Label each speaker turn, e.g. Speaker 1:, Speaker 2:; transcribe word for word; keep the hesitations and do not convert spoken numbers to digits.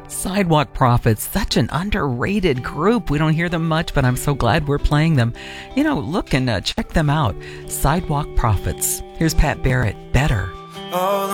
Speaker 1: Sidewalk Prophets, such an underrated group. We don't hear them much, but I'm so glad we're playing them. You know, look and uh, check them out. Sidewalk Prophets. Here's Pat Barrett, Better.
Speaker 2: All